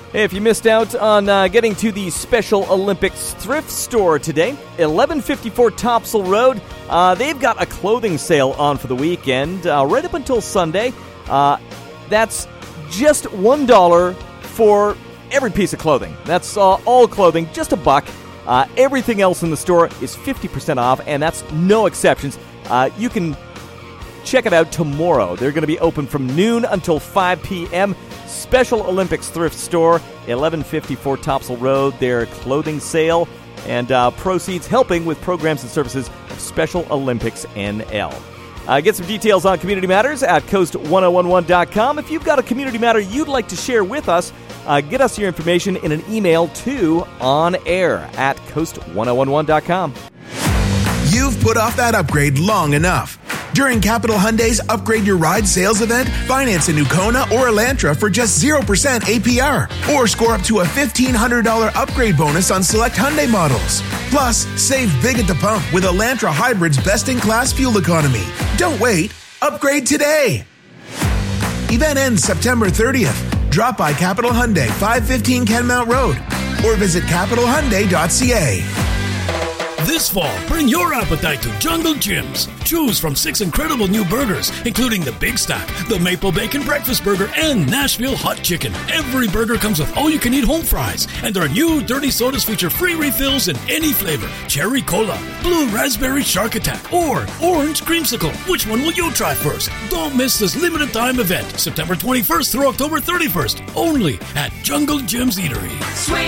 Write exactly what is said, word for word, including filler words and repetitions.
Hey, if you missed out on uh, getting to the Special Olympics thrift store today, eleven fifty-four Topsail Road, uh, they've got a clothing sale on for the weekend, uh, right up until Sunday. Uh, that's just one dollar for every piece of clothing. That's uh, all clothing, just a buck. Uh, everything else in the store is fifty percent off, and that's no exceptions. Uh, you can check it out tomorrow. They're going to be open from noon until five p.m. Special Olympics Thrift Store, eleven fifty-four Topsail Road, their clothing sale, and uh, proceeds helping with programs and services of Special Olympics N L. Uh, get some details on Community Matters at coast ten eleven dot com. If you've got a community matter you'd like to share with us, uh, get us your information in an email to onair at coast ten eleven dot com. You've put off that upgrade long enough. During Capital Hyundai's Upgrade Your Ride sales event, finance a new Kona or Elantra for just zero percent A P R. Or score up to a fifteen hundred dollars upgrade bonus on select Hyundai models. Plus, save big at the pump with Elantra Hybrid's best-in-class fuel economy. Don't wait. Upgrade today. Event ends September thirtieth. Drop by Capital Hyundai, five fifteen Kenmount Road. Or visit capital hyundai dot c a. This fall, bring your appetite to Jungle Jim's. Choose from six incredible new burgers, including the Big Stack, the Maple Bacon Breakfast Burger, and Nashville Hot Chicken. Every burger comes with all-you-can-eat home fries, and our new dirty sodas feature free refills in any flavor. Cherry Cola, Blue Raspberry Shark Attack, or Orange Creamsicle. Which one will you try first? Don't miss this limited-time event, September twenty-first through October thirty-first, only at Jungle Jim's Eatery. Sweet